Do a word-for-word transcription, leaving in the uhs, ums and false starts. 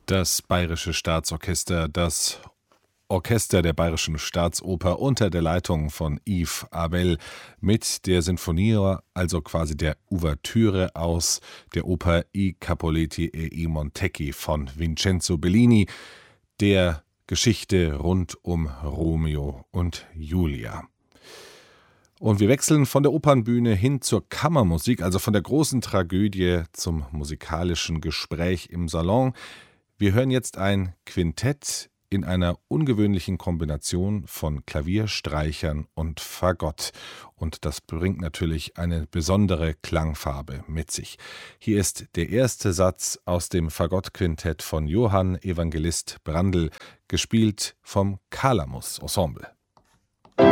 Das Bayerische Staatsorchester, das Orchester der Bayerischen Staatsoper unter der Leitung von Yves Abel mit der Sinfonie, also quasi der Ouvertüre aus der Oper I Capuletti e i Montecchi von Vincenzo Bellini, der Geschichte rund um Romeo und Julia. Und wir wechseln von der Opernbühne hin zur Kammermusik, also von der großen Tragödie zum musikalischen Gespräch im Salon. Wir hören jetzt ein Quintett in einer ungewöhnlichen Kombination von Klavier, Streichern und Fagott. Und das bringt natürlich eine besondere Klangfarbe mit sich. Hier ist der erste Satz aus dem Fagottquintett von Johann Evangelist Brandl, gespielt vom Calamus Ensemble.